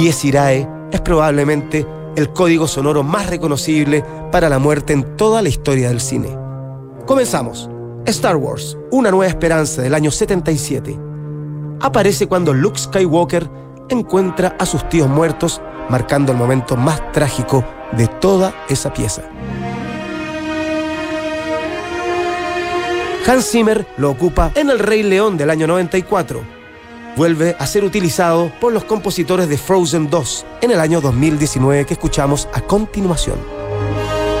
Dies Irae es probablemente el código sonoro más reconocible para la muerte en toda la historia del cine. Comenzamos. Star Wars, Una Nueva Esperanza, del año 77. Aparece cuando Luke Skywalker encuentra a sus tíos muertos, marcando el momento más trágico de toda esa pieza. Hans Zimmer lo ocupa en El Rey León del año 94. Vuelve a ser utilizado por los compositores de Frozen 2 en el año 2019, que escuchamos a continuación.